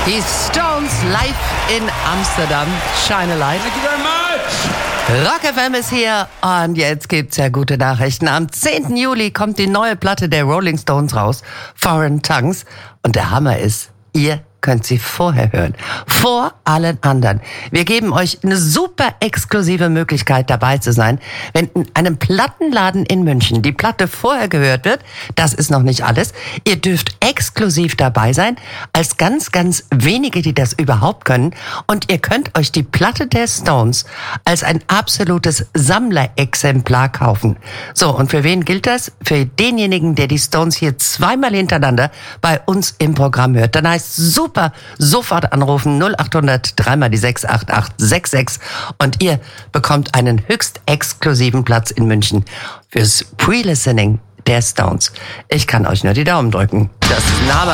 Die Stones live in Amsterdam. Shine a Light. Thank you very much. Rock FM ist hier und jetzt gibt's ja gute Nachrichten. Am 10. Juli kommt die neue Platte der Rolling Stones raus, Foreign Tongues. Und der Hammer ist, ihr könnt sie vorher hören. Vor allen anderen. Wir geben euch eine super exklusive Möglichkeit, dabei zu sein. Wenn in einem Plattenladen in München die Platte vorher gehört wird, das ist noch nicht alles. Ihr dürft exklusiv dabei sein, als ganz, ganz wenige, die das überhaupt können. Und ihr könnt euch die Platte der Stones als ein absolutes Sammlerexemplar kaufen. So, und für wen gilt das? Für denjenigen, der die Stones hier zweimal hintereinander bei uns im Programm hört. Dann heißt super, sofort anrufen 0800 3 die 68866 und ihr bekommt einen höchst exklusiven Platz in München fürs Pre-Listening der Stones. Ich kann euch nur die Daumen drücken. Das ist ein Name.